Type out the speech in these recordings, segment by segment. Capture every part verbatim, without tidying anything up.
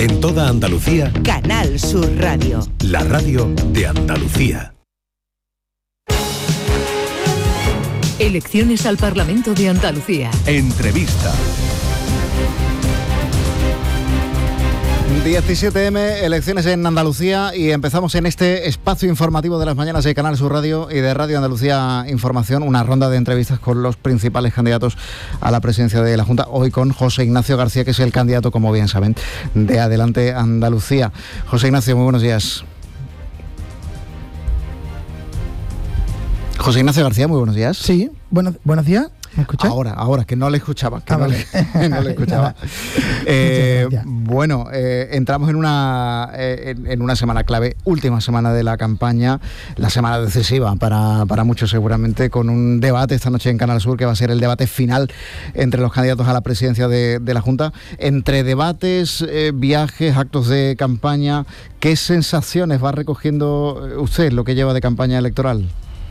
En toda Andalucía, Canal Sur Radio. La radio de Andalucía. Elecciones al Parlamento de Andalucía. Entrevista. diecisiete eme, elecciones en Andalucía, y empezamos en este espacio informativo de las mañanas de Canal Sur Radio y de Radio Andalucía Información, una ronda de entrevistas con los principales candidatos a la presidencia de la Junta, hoy con José Ignacio García, que es el candidato, como bien saben, de Adelante Andalucía. José Ignacio, muy buenos días. José Ignacio García, muy buenos días. Sí, buenos, buenos días. ¿Me escuchas? Ahora, ahora, que no le escuchaba. Que ah, no, vale. le, no le escuchaba. eh, bueno, eh, entramos en una, eh, en, en una semana clave, última semana de la campaña, la semana decisiva para, para muchos seguramente, con un debate esta noche en Canal Sur, que va a ser el debate final entre los candidatos a la presidencia de, de la Junta. Entre debates, eh, viajes, actos de campaña, ¿qué sensaciones va recogiendo usted lo que lleva de campaña electoral?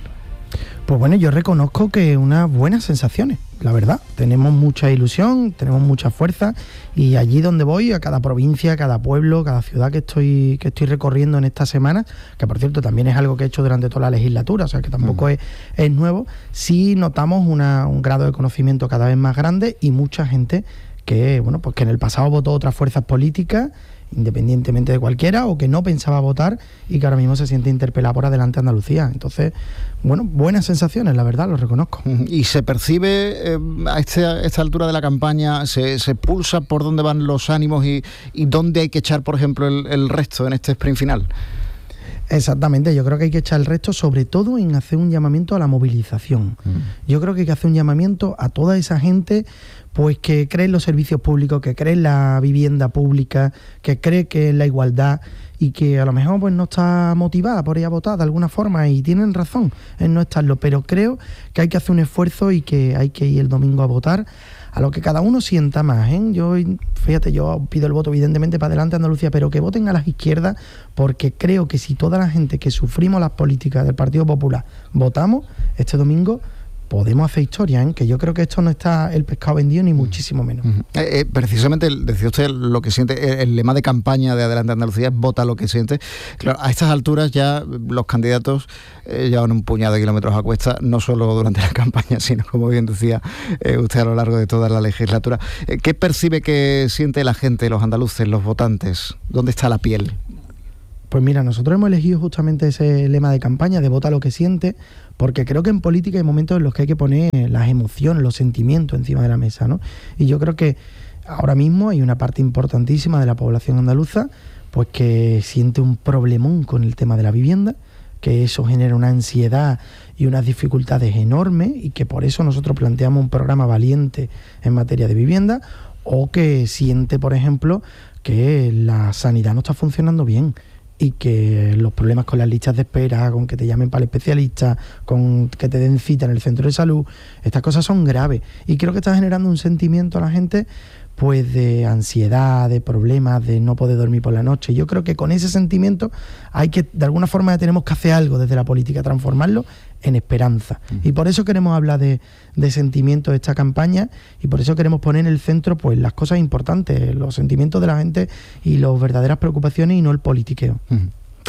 Pues bueno, yo reconozco que unas buenas sensaciones, la verdad. Tenemos mucha ilusión, tenemos mucha fuerza, y allí donde voy, a cada provincia, cada pueblo, cada ciudad que estoy que estoy recorriendo en esta semana, que por cierto también es algo que he hecho durante toda la legislatura, o sea que tampoco uh-huh. es, es nuevo, sí notamos una, un grado de conocimiento cada vez más grande, y mucha gente que, bueno, pues que en el pasado votó otras fuerzas políticas, independientemente de cualquiera, o que no pensaba votar y que ahora mismo se siente interpelada por Adelante Andalucía. Entonces, bueno, buenas sensaciones, la verdad, lo reconozco. ¿Y se percibe eh, a, este, a esta altura de la campaña, se, se pulsa por dónde van los ánimos y, y dónde hay que echar, por ejemplo, el, el resto en este sprint final? Exactamente, yo creo que hay que echar el resto, sobre todo en hacer un llamamiento a la movilización. Mm. Yo creo que hay que hacer un llamamiento a toda esa gente pues que cree en los servicios públicos, que cree en la vivienda pública, que cree que en la igualdad, y que a lo mejor pues no está motivada por ir a votar de alguna forma, y tienen razón en no estarlo, pero creo que hay que hacer un esfuerzo y que hay que ir el domingo a votar a lo que cada uno sienta más, ¿eh? Yo, fíjate, yo pido el voto evidentemente para Adelante Andalucía, pero que voten a las izquierdas, porque creo que si toda la gente que sufrimos las políticas del Partido Popular votamos este domingo, podemos hacer historia, ¿eh? Que yo creo que esto no está el pescado vendido, ni muchísimo menos. Uh-huh. Eh, eh, precisamente, decía usted lo que siente, el, el lema de campaña de Adelante Andalucía es vota lo que siente. Claro, a estas alturas ya los candidatos eh, llevan un puñado de kilómetros a cuesta, no solo durante la campaña, sino, como bien decía eh, usted, a lo largo de toda la legislatura. Eh, ¿Qué percibe que siente la gente, los andaluces, los votantes? ¿Dónde está la piel? Pues mira, nosotros hemos elegido justamente ese lema de campaña de vota lo que siente, porque creo que en política hay momentos en los que hay que poner las emociones, los sentimientos encima de la mesa, ¿no? Y yo creo que ahora mismo hay una parte importantísima de la población andaluza pues que siente un problemón con el tema de la vivienda, que eso genera una ansiedad y unas dificultades enormes, y que por eso nosotros planteamos un programa valiente en materia de vivienda, o que siente, por ejemplo, que la sanidad no está funcionando bien, y que los problemas con las listas de espera, con que te llamen para el especialista, con que te den cita en el centro de salud, estas cosas son graves, y creo que está generando un sentimiento a la gente pues de ansiedad, de problemas, de no poder dormir por la noche. Yo creo que con ese sentimiento hay que, de alguna forma, tenemos que hacer algo desde la política, transformarlo en esperanza. Uh-huh. Y por eso queremos hablar de, de sentimientos de esta campaña, y por eso queremos poner en el centro pues las cosas importantes, los sentimientos de la gente y las verdaderas preocupaciones, y no el politiqueo. Uh-huh.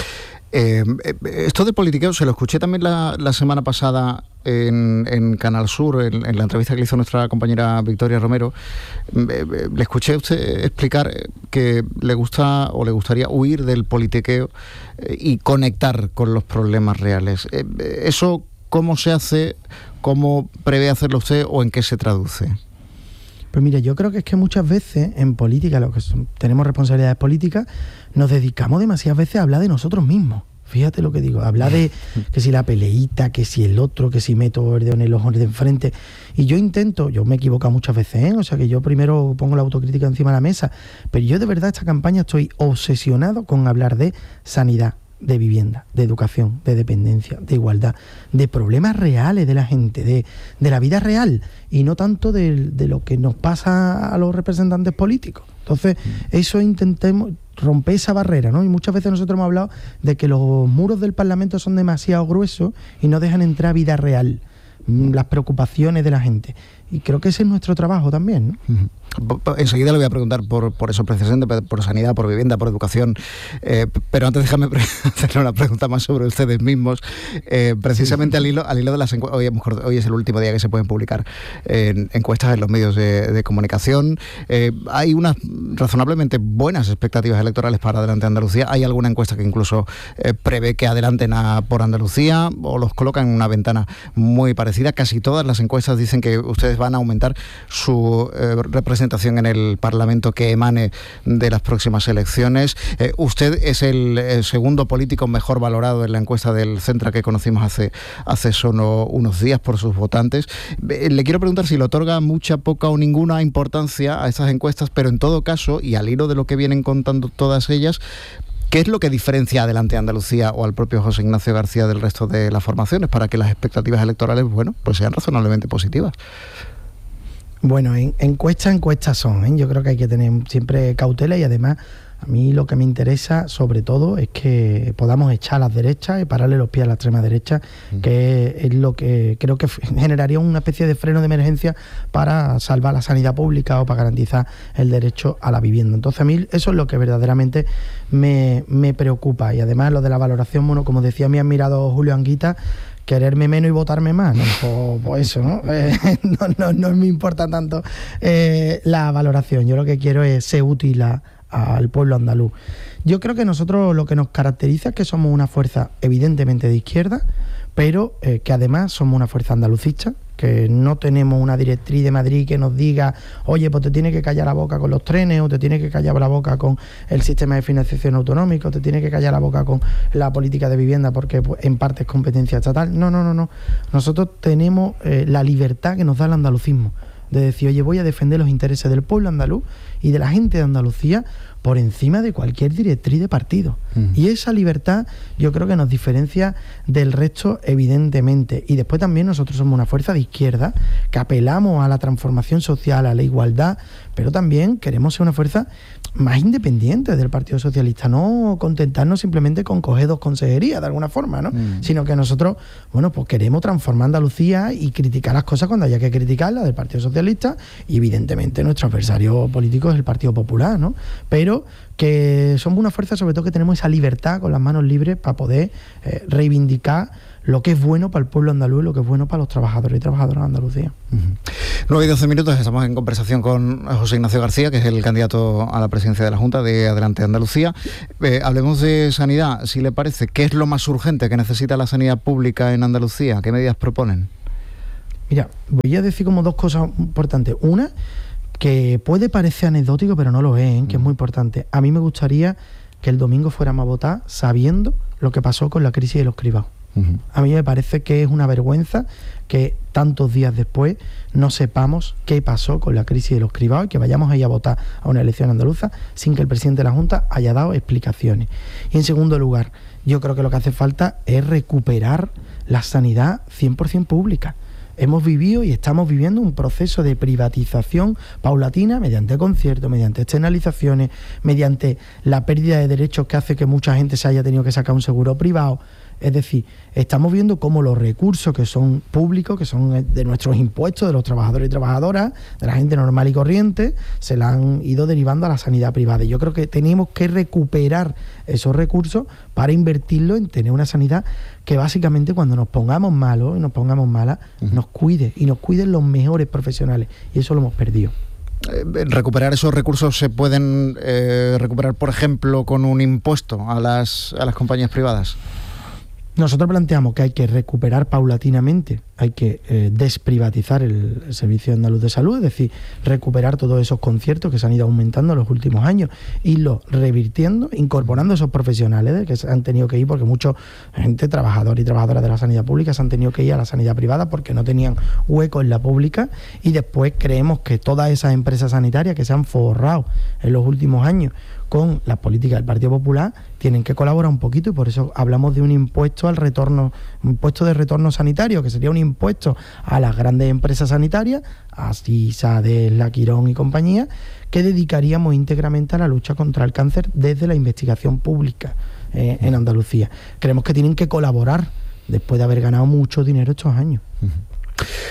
Eh, esto del politiqueo se lo escuché también la, la semana pasada en, en Canal Sur, en, en la entrevista que le hizo nuestra compañera Victoria Romero. Eh, le escuché a usted explicar que le gusta o le gustaría huir del politiqueo eh, y conectar con los problemas reales. Eh, ¿Eso cómo se hace? ¿Cómo prevé hacerlo usted o en qué se traduce? Pues mira, yo creo que es que muchas veces en política, los que son, tenemos responsabilidades políticas, nos dedicamos demasiadas veces a hablar de nosotros mismos. Fíjate lo que digo, hablar de que si la peleita, que si el otro, que si meto el dedo en el ojo de enfrente. Y yo intento, yo me he equivocado muchas veces, ¿eh? O sea que yo primero pongo la autocrítica encima de la mesa, pero yo de verdad esta campaña estoy obsesionado con hablar de sanidad, de vivienda, de educación, de dependencia, de igualdad, de problemas reales de la gente, de, de la vida real, y no tanto de, de lo que nos pasa a los representantes políticos. Entonces, eso intentemos romper esa barrera, ¿no? Y muchas veces nosotros hemos hablado de que los muros del Parlamento son demasiado gruesos y no dejan entrar vida real, las preocupaciones de la gente. y creo que ese es nuestro trabajo también, ¿no? Uh-huh. Enseguida le voy a preguntar por, por eso precisamente, por sanidad, por vivienda, por educación, eh, pero antes déjame pre- hacerle una pregunta más sobre ustedes mismos, eh, precisamente sí. al hilo al hilo de las encuestas. Hoy, hoy es el último día que se pueden publicar eh, encuestas en los medios de, de comunicación. Eh, hay unas razonablemente buenas expectativas electorales para Adelante Andalucía. Hay alguna encuesta que incluso eh, prevé que adelanten a por Andalucía o los colocan en una ventana muy parecida. Casi todas las encuestas dicen que ustedes van a aumentar su eh, representación en el Parlamento que emane de las próximas elecciones. Eh, usted es el, el segundo político mejor valorado en la encuesta del Centra que conocimos hace, hace solo unos días por sus votantes. Eh, le quiero preguntar si le otorga mucha, poca o ninguna importancia a estas encuestas, pero en todo caso, y al hilo de lo que vienen contando todas ellas, ¿qué es lo que diferencia Adelante Andalucía o al propio José Ignacio García del resto de las formaciones para que las expectativas electorales, bueno, pues sean razonablemente positivas? Bueno, en, encuestas, encuestas son, ¿eh? Yo creo que hay que tener siempre cautela y además a mí lo que me interesa sobre todo es que podamos echar a las derechas y pararle los pies a la extrema derecha, mm. que es lo que creo que generaría una especie de freno de emergencia para salvar la sanidad pública o para garantizar el derecho a la vivienda. Entonces a mí eso es lo que verdaderamente me, me preocupa y además lo de la valoración, bueno, como decía mi admirado Julio Anguita, quererme menos y votarme más, ¿no? Pues, pues eso, ¿no? Eh, no, no, no me importa tanto eh, la valoración. Yo lo que quiero es ser útil a, a, al pueblo andaluz. Yo creo que nosotros lo que nos caracteriza es que somos una fuerza evidentemente de izquierda, pero eh, que además somos una fuerza andalucista, que no tenemos una directriz de Madrid que nos diga, oye, pues te tienes que callar la boca con los trenes, o te tienes que callar la boca con el sistema de financiación autonómico, o te tienes que callar la boca con la política de vivienda porque pues, en parte es competencia estatal. No, no, no, no. Nosotros tenemos eh, la libertad que nos da el andalucismo, de decir, oye, voy a defender los intereses del pueblo andaluz y de la gente de Andalucía por encima de cualquier directriz de partido. Uh-huh. Y esa libertad yo creo que nos diferencia del resto evidentemente. Y después también nosotros somos una fuerza de izquierda que apelamos a la transformación social, a la igualdad, pero también queremos ser una fuerza más independiente del Partido Socialista, no contentarnos simplemente con coger dos consejerías de alguna forma, ¿no? Uh-huh. Sino que nosotros, bueno, pues queremos transformar Andalucía y criticar las cosas cuando haya que criticarlas del Partido Socialista y evidentemente nuestro adversario político es el Partido Popular, ¿no? Pero que somos una fuerza sobre todo que tenemos esa libertad con las manos libres para poder eh, reivindicar lo que es bueno para el pueblo andaluz y lo que es bueno para los trabajadores y trabajadoras de Andalucía. Uh-huh. nueve y doce minutos, estamos en conversación con José Ignacio García, que es el candidato a la presidencia de la Junta de Adelante Andalucía. Eh, hablemos de sanidad, si le parece. ¿Qué es lo más urgente que necesita la sanidad pública en Andalucía? ¿Qué medidas proponen? Mira, voy a decir como dos cosas importantes. Una, que puede parecer anecdótico, pero no lo es, ¿eh? Que es muy importante. A mí me gustaría que el domingo fuéramos a votar sabiendo lo que pasó con la crisis de los cribados. Uh-huh. A mí me parece que es una vergüenza que tantos días después no sepamos qué pasó con la crisis de los cribados y que vayamos ahí a votar a una elección andaluza sin que el presidente de la Junta haya dado explicaciones. Y en segundo lugar, yo creo que lo que hace falta es recuperar la sanidad cien por ciento pública. Hemos vivido y estamos viviendo un proceso de privatización paulatina mediante conciertos, mediante externalizaciones, mediante la pérdida de derechos que hace que mucha gente se haya tenido que sacar un seguro privado. Es decir, estamos viendo cómo los recursos que son públicos, que son de nuestros impuestos, de los trabajadores y trabajadoras, de la gente normal y corriente, se la han ido derivando a la sanidad privada. Y yo creo que tenemos que recuperar esos recursos para invertirlo en tener una sanidad que básicamente cuando nos pongamos malos y nos pongamos malas, uh-huh. nos cuide y nos cuiden los mejores profesionales. Y eso lo hemos perdido. ¿Recuperar esos recursos se pueden eh, recuperar, por ejemplo, con un impuesto a las, a las compañías privadas? Nosotros planteamos que hay que recuperar paulatinamente, hay que eh, desprivatizar el, el Servicio Andaluz de Salud, es decir, recuperar todos esos conciertos que se han ido aumentando en los últimos años, irlos revirtiendo, incorporando esos profesionales ¿eh? que se han tenido que ir, porque mucha gente, trabajadores y trabajadoras de la sanidad pública, se han tenido que ir a la sanidad privada porque no tenían hueco en la pública, y después creemos que todas esas empresas sanitarias que se han forrado en los últimos años con las políticas del Partido Popular tienen que colaborar un poquito, y por eso hablamos de un impuesto al retorno, un impuesto de retorno sanitario, que sería un impuesto a las grandes empresas sanitarias, a Sisa, Adela, Quirón y compañía, que dedicaríamos íntegramente a la lucha contra el cáncer desde la investigación pública eh, en Andalucía. Creemos que tienen que colaborar después de haber ganado mucho dinero estos años. Uh-huh.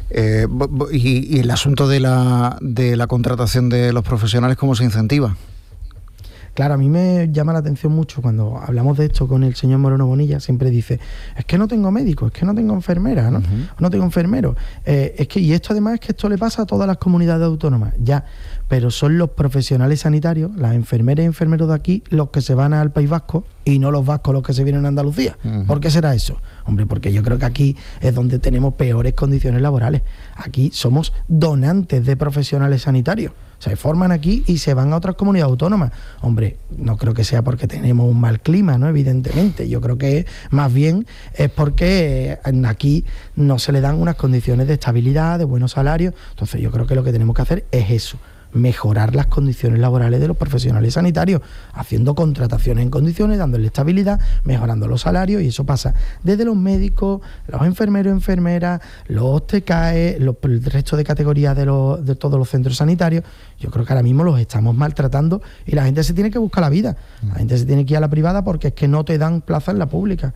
Eh, y, y el asunto de la, de la contratación de los profesionales, ¿cómo se incentiva? Claro, a mí me llama la atención mucho cuando hablamos de esto con el señor Moreno Bonilla, siempre dice, es que no tengo médico, es que no tengo enfermera, ¿no? Uh-huh. No tengo enfermero. Eh, es que, y esto además es que esto le pasa a todas las comunidades autónomas, ya, pero son los profesionales sanitarios, las enfermeras y enfermeros de aquí, los que se van al País Vasco y no los vascos los que se vienen a Andalucía. Uh-huh. ¿Por qué será eso? Hombre, porque yo creo que aquí es donde tenemos peores condiciones laborales. Aquí somos donantes de profesionales sanitarios. Se forman aquí y se van a otras comunidades autónomas. Hombre, no creo que sea porque tenemos un mal clima, ¿no? Evidentemente. Yo creo que más bien es porque aquí no se le dan unas condiciones de estabilidad, de buenos salarios. Entonces yo creo que lo que tenemos que hacer es eso, mejorar las condiciones laborales de los profesionales sanitarios, haciendo contrataciones en condiciones, dándole estabilidad, mejorando los salarios, y eso pasa desde los médicos, los enfermeros, enfermeras, los T K E, los, el resto de categorías de, los, de todos los centros sanitarios. Yo creo que ahora mismo los estamos maltratando y la gente se tiene que buscar la vida. La gente se tiene que ir a la privada porque es que no te dan plaza en la pública.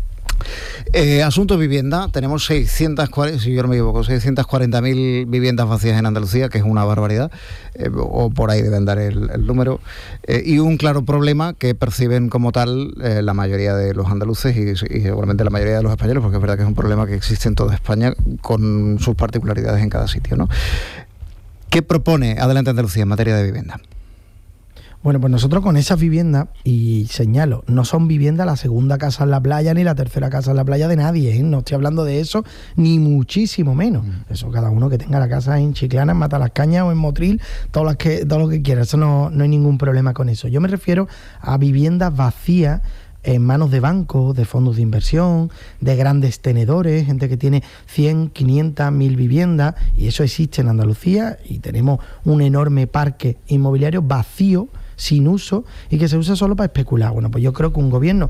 Eh, asunto vivienda, tenemos seiscientas cuarenta, si yo no me equivoco, seiscientas cuarenta mil viviendas vacías en Andalucía, que es una barbaridad, eh, o por ahí deben dar el, el número, eh, y un claro problema que perciben como tal eh, la mayoría de los andaluces y, y seguramente la mayoría de los españoles, porque es verdad que es un problema que existe en toda España con sus particularidades en cada sitio, ¿no? ¿Qué propone Adelante Andalucía en materia de vivienda? Bueno, pues nosotros con esas viviendas, y señalo, no son viviendas la segunda casa en la playa ni la tercera casa en la playa de nadie, ¿eh? No estoy hablando de eso, ni muchísimo menos. Mm. Eso cada uno que tenga la casa en Chiclana, en Matalascañas o en Motril, todo lo que, todo lo que quiera, eso no, no hay ningún problema con eso. Yo me refiero a viviendas vacías en manos de bancos, de fondos de inversión, de grandes tenedores, gente que tiene cien, quinientas, mil viviendas, y eso existe en Andalucía, y tenemos un enorme parque inmobiliario vacío, sin uso, y que se usa solo para especular. Bueno, pues yo creo que un gobierno,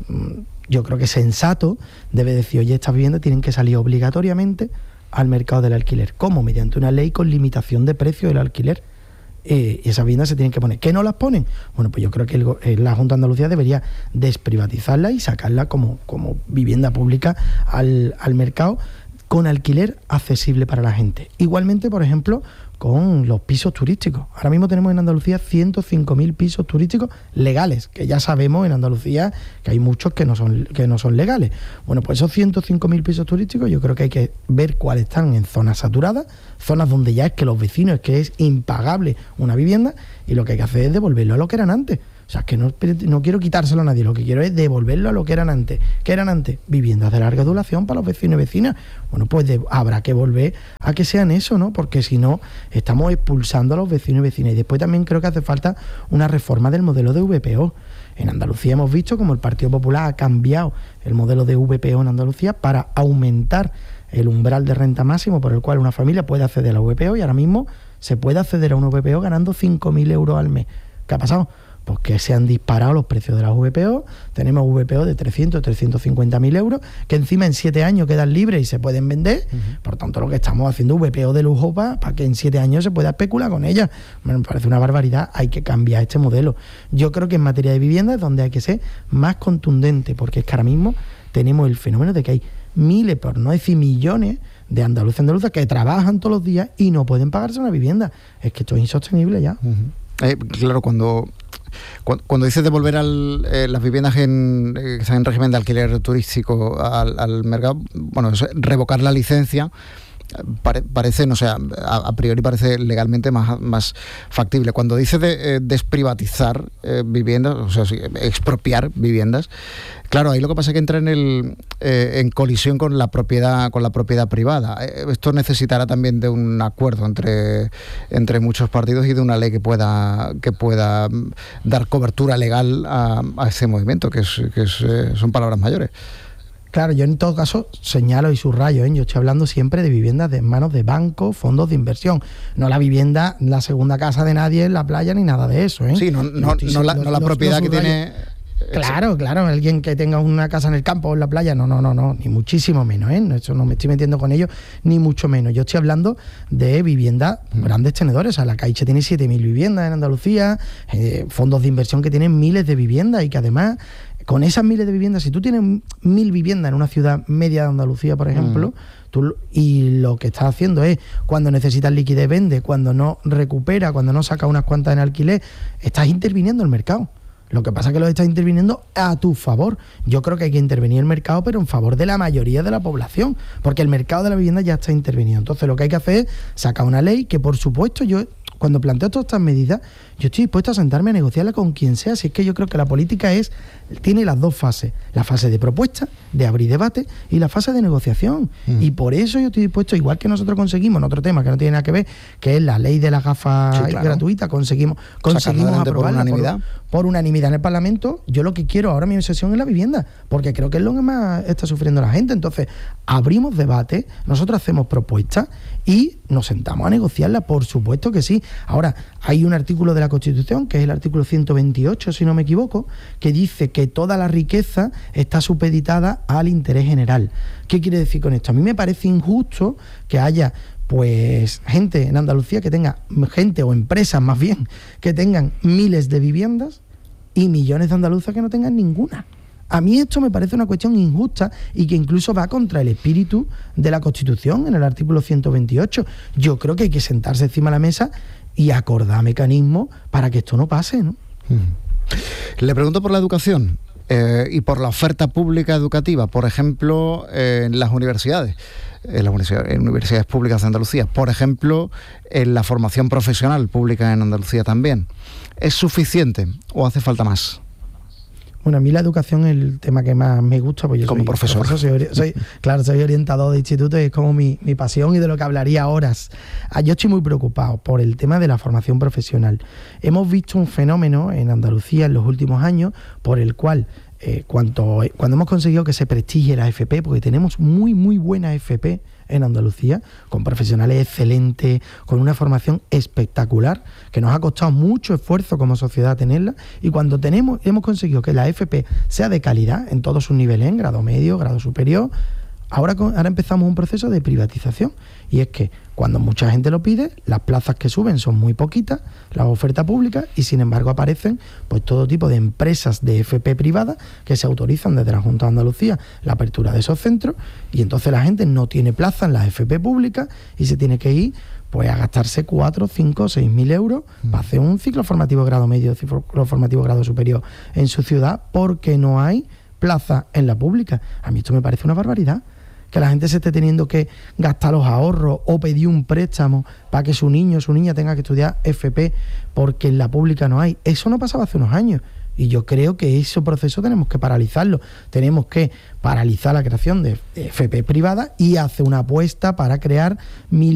yo creo que sensato, debe decir, oye, estas viviendas tienen que salir obligatoriamente al mercado del alquiler. ¿Cómo? Mediante una ley con limitación de precio del alquiler. Eh, y esas viviendas se tienen que poner. ¿Qué no las ponen? Bueno, pues yo creo que el, la Junta de Andalucía debería desprivatizarla y sacarla como, como vivienda pública al, al mercado con alquiler accesible para la gente. Igualmente, por ejemplo, con los pisos turísticos. Ahora mismo tenemos en Andalucía ciento cinco mil pisos turísticos legales, que ya sabemos en Andalucía que hay muchos que no son, que no son legales. Bueno, pues esos ciento cinco mil pisos turísticos yo creo que hay que ver cuáles están en zonas saturadas, zonas donde ya es que los vecinos, es que es impagable una vivienda, y lo que hay que hacer es devolverlo a lo que eran antes. O sea, que no, no quiero quitárselo a nadie, lo que quiero es devolverlo a lo que eran antes. ¿Qué eran antes? Viviendas de larga duración para los vecinos y vecinas. Bueno, pues de, habrá que volver a que sean eso, ¿no? Porque si no, estamos expulsando a los vecinos y vecinas. Y después también creo que hace falta una reforma del modelo de V P O. En Andalucía hemos visto como el Partido Popular ha cambiado el modelo de V P O en Andalucía para aumentar el umbral de renta máximo por el cual una familia puede acceder a la V P O, y ahora mismo se puede acceder a una V P O ganando cinco mil euros al mes. ¿Qué ha pasado? Pues que se han disparado los precios de las V P O. Tenemos V P O de trescientos, trescientos cincuenta mil euros, que encima en siete años quedan libres y se pueden vender. Uh-huh. Por tanto, lo que estamos haciendo es V P O de lujo para pa que en siete años se pueda especular con ellas. Me parece una barbaridad, hay que cambiar este modelo. Yo creo que en materia de vivienda es donde hay que ser más contundente, porque es que ahora mismo tenemos el fenómeno de que hay miles, por no decir millones, de andaluces y andaluzas que trabajan todos los días y no pueden pagarse una vivienda. Es que esto es insostenible ya. Uh-huh. eh, claro, cuando... Cuando dices devolver al, eh, las viviendas en, eh, que están en régimen de alquiler turístico al, al mercado, bueno, eso, revocar la licencia, pare, parece, no sé, a, a priori parece legalmente más, más factible. Cuando dices de eh, desprivatizar eh, viviendas, o sea, sí, expropiar viviendas, claro, ahí lo que pasa es que entra en el eh, en colisión con la propiedad con la propiedad privada. Eh, esto necesitará también de un acuerdo entre entre muchos partidos y de una ley que pueda que pueda dar cobertura legal a, a ese movimiento, que es que es, eh, son palabras mayores. Claro, yo en todo caso señalo y subrayo, ¿eh? Yo estoy hablando siempre de viviendas de manos de bancos, fondos de inversión, no la vivienda, la segunda casa de nadie en la playa ni nada de eso, ¿eh? Sí, no, no, no, no la, no la propiedad que tiene... Claro, claro, alguien que tenga una casa en el campo o en la playa, no, no, no, no, ni muchísimo menos, ¿eh? Eso no me estoy metiendo con ellos, ni mucho menos. Yo estoy hablando de viviendas, mm. grandes tenedores. O sea, la Caixa tiene siete mil viviendas en Andalucía, eh, fondos de inversión que tienen miles de viviendas y que además con esas miles de viviendas, si tú tienes mil viviendas en una ciudad media de Andalucía, por ejemplo, mm. tú, y lo que estás haciendo es, cuando necesitas liquidez vende, cuando no recupera, cuando no saca unas cuantas en alquiler, estás interviniendo el mercado. Lo que pasa es que lo estás interviniendo a tu favor. Yo creo que hay que intervenir el mercado, pero en favor de la mayoría de la población, porque el mercado de la vivienda ya está intervenido. Entonces lo que hay que hacer es sacar una ley que, por supuesto, yo cuando planteo todas estas medidas, yo estoy dispuesto a sentarme a negociarla con quien sea. Si es que yo creo que la política es tiene las dos fases, la fase de propuesta, de abrir debate, y la fase de negociación. Mm. Y por eso yo estoy dispuesto, igual que nosotros conseguimos en otro tema que no tiene nada que ver, que es la ley de las gafas sí, claro. gratuitas, conseguimos, conseguimos aprobarla por unanimidad. Por, por unanimidad en el Parlamento. Yo lo que quiero ahora, mi obsesión es la vivienda, porque creo que es lo que más está sufriendo la gente. Entonces, abrimos debate, nosotros hacemos propuestas y nos sentamos a negociarla, por supuesto que sí. Ahora, hay un artículo de la Constitución, que es el artículo ciento veintiocho, si no me equivoco, que dice que toda la riqueza está supeditada al interés general. ¿Qué quiere decir con esto? A mí me parece injusto que haya pues gente en Andalucía que tenga, gente o empresas más bien, que tengan miles de viviendas y millones de andaluzas que no tengan ninguna. A mí esto me parece una cuestión injusta y que incluso va contra el espíritu de la Constitución en el artículo ciento veintiocho. Yo creo que hay que sentarse encima de la mesa y acordar mecanismos para que esto no pase, ¿no? Le pregunto por la educación eh, y por la oferta pública educativa, por ejemplo, eh, en las universidades, en las universidades, en universidades públicas de Andalucía, por ejemplo, en la formación profesional pública en Andalucía también. ¿Es suficiente o hace falta más? Bueno, a mí la educación es el tema que más me gusta, pues yo como soy profesor. profesor soy, soy, claro, soy orientador de instituto y es como mi, mi pasión y de lo que hablaría horas. Yo estoy muy preocupado por el tema de la formación profesional. Hemos visto un fenómeno en Andalucía en los últimos años por el cual eh, cuando, cuando hemos conseguido que se prestigie la F P, porque tenemos muy, muy buena F P en Andalucía, con profesionales excelentes, con una formación espectacular, que nos ha costado mucho esfuerzo como sociedad tenerla, y cuando tenemos hemos conseguido que la F P sea de calidad en todos sus niveles, en grado medio, grado superior, ahora, ahora empezamos un proceso de privatización, y es que cuando mucha gente lo pide, las plazas que suben son muy poquitas, las ofertas públicas, y sin embargo aparecen pues todo tipo de empresas de F P privadas que se autorizan desde la Junta de Andalucía la apertura de esos centros, y entonces la gente no tiene plaza en las F P públicas y se tiene que ir pues a gastarse cuatro, cinco, seis mil euros mm. para hacer un ciclo formativo grado medio, ciclo formativo grado superior en su ciudad, porque no hay plaza en la pública. A mí esto me parece una barbaridad, que la gente se esté teniendo que gastar los ahorros o pedir un préstamo para que su niño o su niña tenga que estudiar F P porque en la pública no hay. Eso no pasaba hace unos años. Y yo creo que ese proceso tenemos que paralizarlo. Tenemos que paralizar la creación de F P privada y hacer una apuesta para crear mil